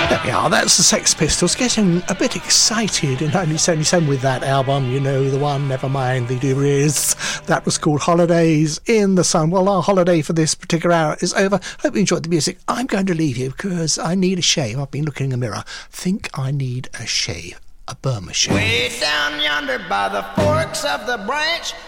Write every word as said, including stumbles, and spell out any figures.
There we are, that's the Sex Pistols getting a bit excited in nineteen seventy-seven with that album, you know, the one, never mind the degrees. That was called Holidays in the Sun. Well, our holiday for this particular hour is over. Hope you enjoyed the music. I'm going to leave you because I need a shave. I've been looking in the mirror. Think I need a shave. A Burma shave. Way down yonder by the forks of the branch,